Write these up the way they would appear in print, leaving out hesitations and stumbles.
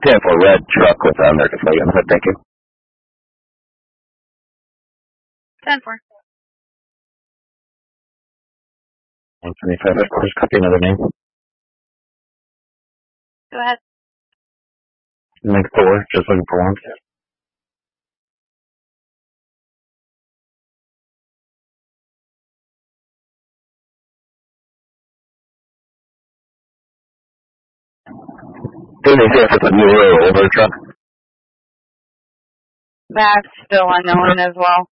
10-4 red truck with American flag on the hood, thank you. 10-4. 175 headquarters, copy another name. Go ahead. Link 4, just looking for one. Didn't they say if it's a newer or older truck? That's still unknown as well.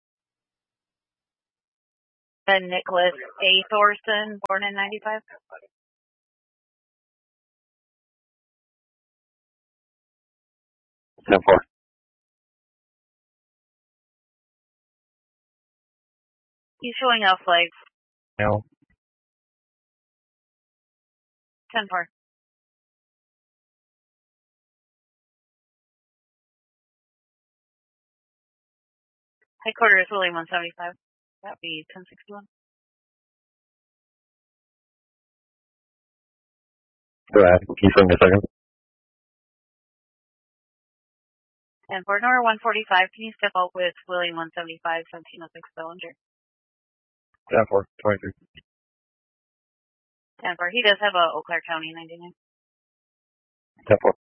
And Nicholas A. Thorson, born in 95. No, 4. He's showing out flags. No. 10-4. Headquarters, William 175. That'd be 1061. Go ahead. Can you swing a second? And for Nora 145, can you step out with William 175, 1706 Bellinger? 10-4, 23. 10-4. He does have a Eau Claire County 99. 10-4.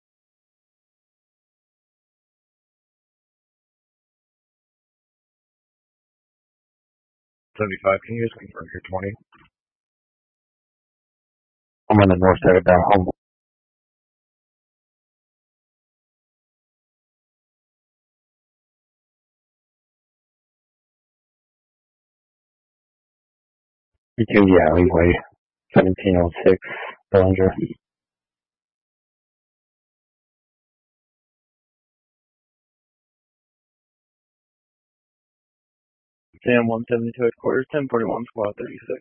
75, can you just confirm your 20? I'm on the north side of down home. Yeah, leeway. 1706, Bellinger. Sam 172 headquarters, 1041 squad 36.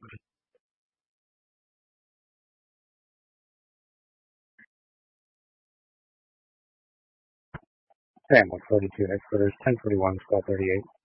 Sam 142 headquarters, 1041 squad 38.